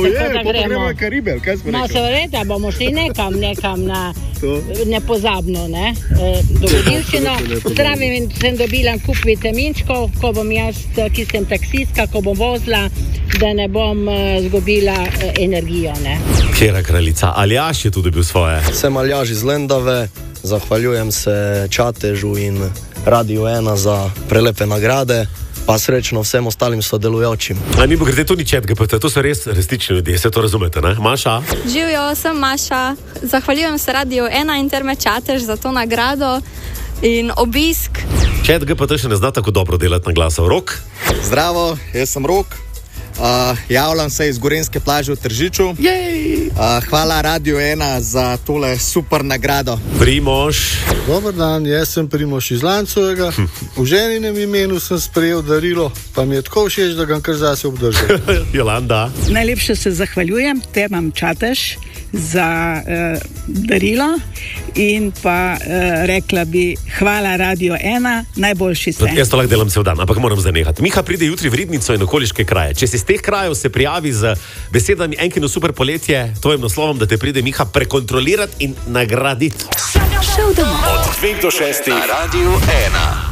da gremo. Karibe, kaj smo rekli? No, seveda, bomo šli nekam na nepozabno, ne? Dogodivščino. Zdravim in sem dobila kup vitaminčkov, ko bom jaz, ki sem taksistka, ko bom vozila, da ne bom zgubila energijo, ne? Kjera kraljica, Aljaž je tudi bil svoje. Sem Aljaž iz Lendave, zahvaljujem se Čatežu in Radio 1 za prelepe nagrade, pa srečno vsem ostalim sodelujočim. Mimo grede, to ni ChatGPT, to so res resnični ljudje, se to razumete, ne? Maša? Živijo, sem Maša, zahvaljujem se Radio 1 in Terme Čatež za to nagrado in obisk. ChatGPT še ne zna tako dobro delati na glasov. Rok? Zdravo, jaz sem Rok. Javljam se iz Gorenjske plaže v Tržiču. Hvala Radio 1 za tole super nagrado. Primož. Dobar dan, jaz sem Primož iz Lancovega. V ženinem imenu sem sprejel darilo, pa mi je tako všeč, da ga kar zase obdržim. Jolanda. Najlepše se zahvaljujem Termam Čatež za darilo in pa rekla bi hvala Radio 1, najboljši ste. Jaz to lahko delam cel dan, ampak moram zdaj nehati. Miha pride jutri v Ribnico in okoliške kraje. Če si z teh krajev se prijavi z besedami Enkino super poletje, tvojim naslovom, da te pride Miha prekontrolirati in nagraditi. Šel domov. Od 2 do 6 na Radio 1.